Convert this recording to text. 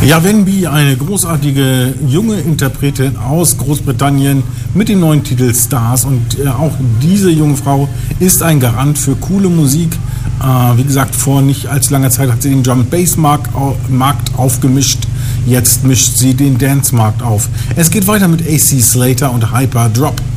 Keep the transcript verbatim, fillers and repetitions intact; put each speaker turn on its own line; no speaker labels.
Ja, Wenby, eine großartige junge Interpretin aus Großbritannien mit dem neuen Titel Stars. Und äh, auch diese junge Frau ist ein Garant für coole Musik. Äh, wie gesagt, vor nicht allzu langer Zeit hat sie den Drum-Bass-Markt Markt aufgemischt. Jetzt mischt sie den Dance-Markt auf. Es geht weiter mit A C Slater und Hyper Drop.